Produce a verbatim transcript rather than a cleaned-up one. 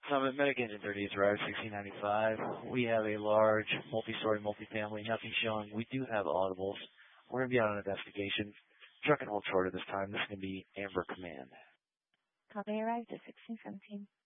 Summit Medic Engine thirty has arrived, sixteen ninety-five. We have a large multi-story multifamily, nothing showing. We do have audibles. We're going to be on an investigation. Truck and hold short at this time. This is going to be Amber Command. Copy arrived at sixteen seventeen.